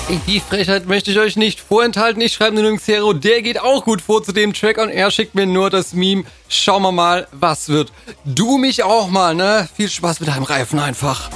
Ey, die Frechheit möchte ich euch nicht vorenthalten. Ich schreibe nur Xero, der geht auch gut vor zu dem Track und er schickt mir nur das Meme. Schauen wir mal, was wird. Du mich auch mal, ne? Viel Spaß mit deinem Reifen einfach.